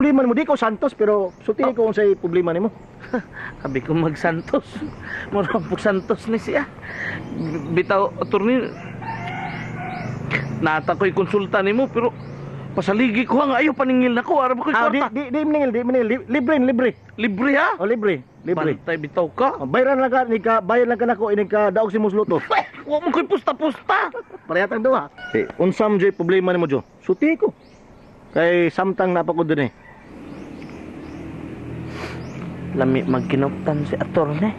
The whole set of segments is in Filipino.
Problema mo di ko Santos pero suti ko unsay problema nimo. Sabi ko mag-Santos. Murang po Santos ni siya. Bitaw, attorney, nata ko'y konsulta nimo pero pasaligi ko nga ayaw paningil na ko. Arab ko'y kwarta. Di maningil, libre. Libre ha? O libre. Bantay bitaw ka. Bayaran lang ka, bayad lang ka nako ini ka daog si musluto. Huwag mo ko'y pusta-pusta. Parehatan duha. Unsam joy problema nimo jo. Suti ko. Kay samtang napako din eh. Lami magkinuptan si attorney.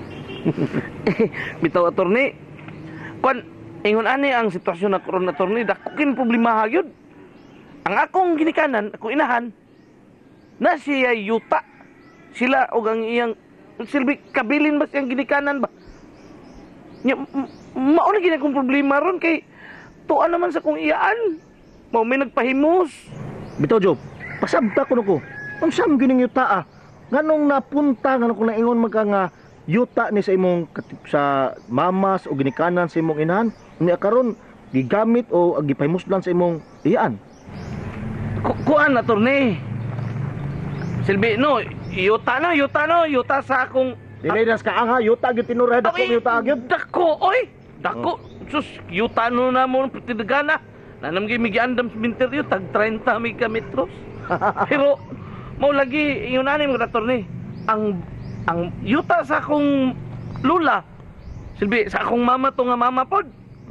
Bitaw attorney. Kwan, ingon ani ang sitwasyon na karon attorney, dakukin problema hagyod. Ang akong ginikanan, ako inahan, na siya yuta. Sila og ang iyang silbi kabilin ba siyang ginikanan ba? Nya mao na gid akong problema ron kay tuan naman sa kong iyaan. Mao may nagpahimos. Bitaw Job, pasabta ko nako. Unsam gining yuta ah? Nganong napunta nganong ko naingon magka nga yuta ni sa imong sa mamas o ginikanan sa imong inahan, unya karon gigamit o gipahimuslan sa imong iyaan. Kuan attorney. Silbi no, yuta sa akong Dili nas ka ang ha yuta gyud tinura dako yuta gyud. Dako oy. Dako. Sus, yuta no na mo pitidagana. Nanam gyud migiandam sa minteryo tag 30 megametros. Pero mao lagi ingon ani mga attorney. Ang yuta sa akong lula. Silbi sa akong mama to nga mama pod.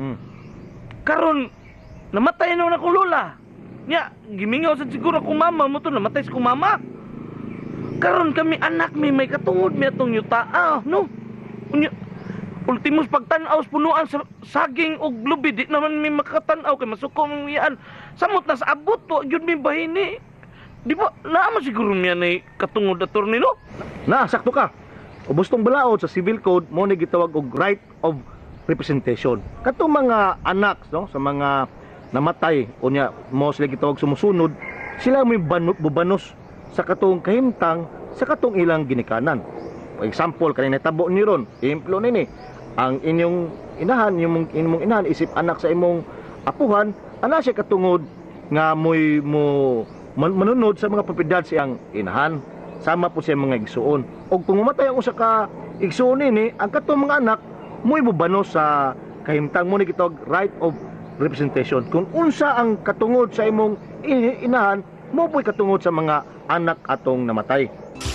Karon namatay na akong lula. Nya gimingaw sa siguro akong mama mo to namatay sa akong mama. Karon kami anak may katungod mi atong yuta no. Unya ultimos pagtan-aw punuan sa saging og lubi di naman mi makatan-aw kay masuko mi yan. Samot na sa abot to gyud mi bahini. Di ba naama siguro mi nay katungod attorney no? Na sakto ka. Ubos tong balaod sa civil code mo ni gitawag og right of representation. Katong mga anak no sa mga namatay unya mo sila gitawag sumusunod, sila may bubanos sa katong kahimtang sa katong ilang ginikanan. For example, kanina tabo ni ron, implo nini, ang inyong inahan, imong inahan isip anak sa imong apuhan, ana siya katungod nga moy mo manunod sa mga propiedad siyang inahan. Sama po siya mga igsuon. O kung mamatay ang usa ka igsuon nini, ang katong mga anak moy bubanos sa kahimtang mo ni gitawag right of representation. Kung unsa ang katungod sa imong inahan, mo po'y katungod sa mga anak atong namatay.